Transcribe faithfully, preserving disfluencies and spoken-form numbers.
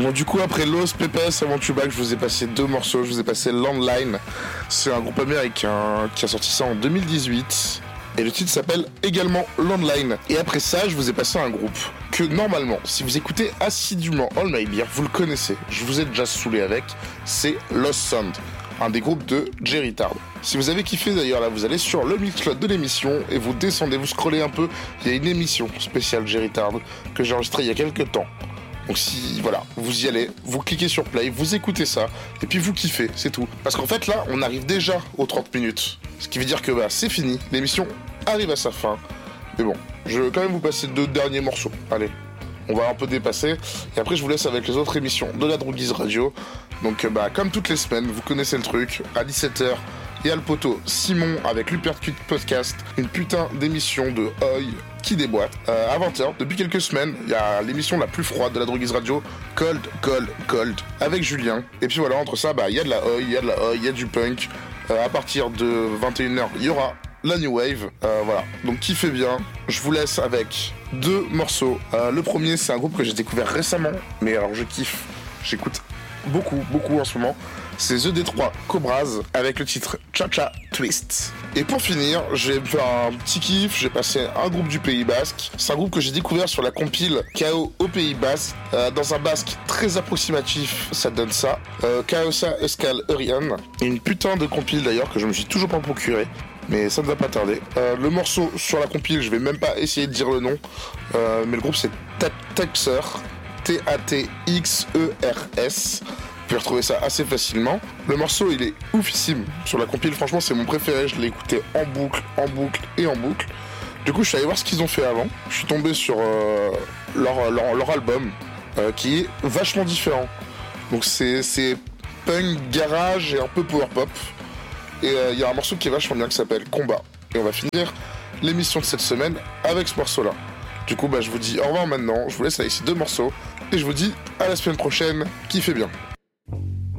Bon, du coup, après Los Pepes avant Tubac, je vous ai passé deux morceaux. Je vous ai passé Landline. C'est un groupe américain qui a sorti ça en deux mille dix-huit. Et le titre s'appelle également Landline. Et après ça, je vous ai passé un groupe que normalement, si vous écoutez assidûment All My Beer, vous le connaissez. Je vous ai déjà saoulé avec. C'est Lost Sound, un des groupes de Jerry Tard. Si vous avez kiffé d'ailleurs, là, vous allez sur le Mixcloud de l'émission et vous descendez, vous scrollez un peu. Il y a une émission spéciale Jerry Tard que j'ai enregistrée il y a quelques temps. Donc si, voilà, vous y allez, vous cliquez sur play, vous écoutez ça, et puis vous kiffez, c'est tout. Parce qu'en fait là, on arrive déjà aux trente minutes. Ce qui veut dire que bah, c'est fini, l'émission arrive à sa fin. Mais bon, je vais quand même vous passer deux derniers morceaux. Allez, on va un peu dépasser, et après je vous laisse avec les autres émissions de la Droguise Radio. Donc bah, comme toutes les semaines, vous connaissez le truc, à dix-sept heures, il y a le poteau Simon avec l'Hypercute Podcast, une putain d'émission de Oi qui déboîte. Euh, à vingt heures, depuis quelques semaines, il y a l'émission la plus froide de la Droguise Radio, Cold, Cold, Cold, avec Julien. Et puis voilà, entre ça, bah il y a de la Oi, il y a de la Oi, il y a du punk. Euh, à partir de vingt et une heures, il y aura la New Wave. Euh, voilà, donc kiffez bien. Je vous laisse avec deux morceaux. Euh, le premier, c'est un groupe que j'ai découvert récemment, mais alors je kiffe, j'écoute beaucoup, beaucoup en ce moment. C'est The Detroit Cobras avec le titre Cha-Cha Twist. Et pour finir, je vais me faire un petit kiff, j'ai passé un groupe du Pays Basque. C'est un groupe que j'ai découvert sur la compile K O au Pays Basque. Euh, dans un basque très approximatif, ça donne ça. Euh, Kaosa Euskal Herrian. Une putain de compile d'ailleurs que je me suis toujours pas procuré. Mais ça ne va pas tarder. Euh, le morceau sur la compile, je vais même pas essayer de dire le nom. Euh, mais le groupe c'est Taxer. T A T X E R S. Vous pouvez retrouver ça assez facilement. Le morceau il est oufissime sur la compile, franchement c'est mon préféré, je l'ai écouté en boucle, en boucle et en boucle. Du coup je suis allé voir ce qu'ils ont fait avant, je suis tombé sur euh, leur, leur, leur album euh, qui est vachement différent. Donc c'est, c'est punk, garage et un peu power pop. Et il euh, y a un morceau qui est vachement bien qui s'appelle Combat. Et on va finir l'émission de cette semaine avec ce morceau là. Du coup bah, je vous dis au revoir maintenant, je vous laisse avec ces deux morceaux et je vous dis à la semaine prochaine, kiffez bien.